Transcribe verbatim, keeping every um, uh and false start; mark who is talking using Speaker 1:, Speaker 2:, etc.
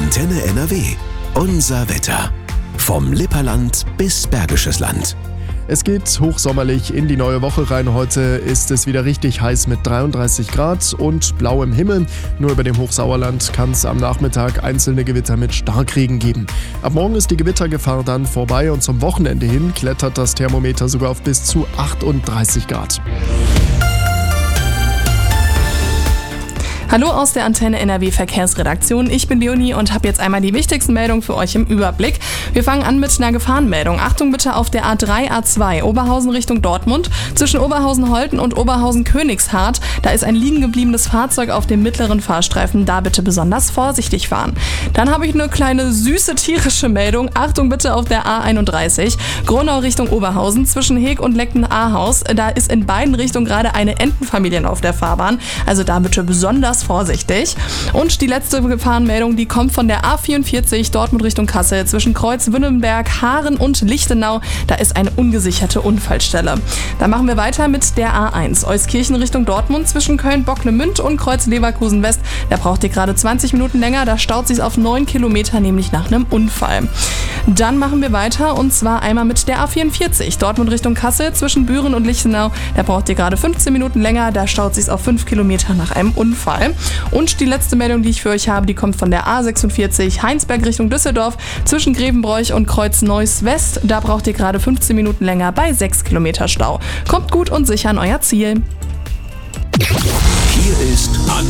Speaker 1: Antenne N R W. Unser Wetter. Vom Lipperland bis Bergisches Land.
Speaker 2: Es geht hochsommerlich in die neue Woche rein. Heute ist es wieder richtig heiß mit dreiunddreißig Grad und blauem Himmel. Nur über dem Hochsauerland kann es am Nachmittag einzelne Gewitter mit Starkregen geben. Ab morgen ist die Gewittergefahr dann vorbei und zum Wochenende hin klettert das Thermometer sogar auf bis zu achtunddreißig Grad.
Speaker 3: Hallo aus der Antenne N R W Verkehrsredaktion. Ich bin Leonie und habe jetzt einmal die wichtigsten Meldungen für euch im Überblick. Wir fangen an mit einer Gefahrenmeldung. Achtung bitte auf der A drei A zwei Oberhausen Richtung Dortmund. Zwischen Oberhausen-Holten und Oberhausen-Königshardt. Da ist ein liegen gebliebenes Fahrzeug auf dem mittleren Fahrstreifen. Da bitte besonders vorsichtig fahren. Dann habe ich eine kleine süße tierische Meldung. Achtung bitte auf der A einunddreißig. Gronau Richtung Oberhausen. Zwischen Heg und Leckten-Ahaus. Da ist in beiden Richtungen gerade eine Entenfamilie auf der Fahrbahn. Also da bitte besonders vorsichtig. Und die letzte Gefahrenmeldung, die kommt von der A vierundvierzig Dortmund Richtung Kassel. Zwischen Kreuz-Wünnenberg, Haaren und Lichtenau. Da ist eine ungesicherte Unfallstelle. Dann machen wir weiter mit der A eins. Euskirchen Richtung Dortmund. Zwischen Köln-Bocklemünd und Kreuz-Leverkusen-West. Da braucht ihr gerade zwanzig Minuten länger. Da staut sich auf neun Kilometer, nämlich nach einem Unfall. Dann machen wir weiter und zwar einmal mit der A vierundvierzig. Dortmund Richtung Kassel. Zwischen Büren und Lichtenau. Da braucht ihr gerade fünfzehn Minuten länger. Da staut sich auf fünf Kilometer nach einem Unfall. Und die letzte Meldung, die ich für euch habe, die kommt von der A sechsundvierzig Heinsberg Richtung Düsseldorf. Zwischen Grevenbroich und Kreuz-Neuss West. Da braucht ihr gerade fünfzehn Minuten länger bei sechs Kilometer Stau. Kommt gut und sicher an euer Ziel.
Speaker 1: Hier ist